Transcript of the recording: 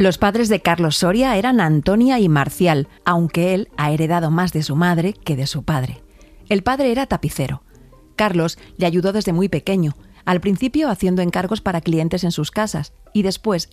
Los padres de Carlos Soria eran Antonia y Marcial, aunque él ha heredado más de su madre que de su padre. El padre era tapicero. Carlos le ayudó desde muy pequeño, al principio haciendo encargos para clientes en sus casas y después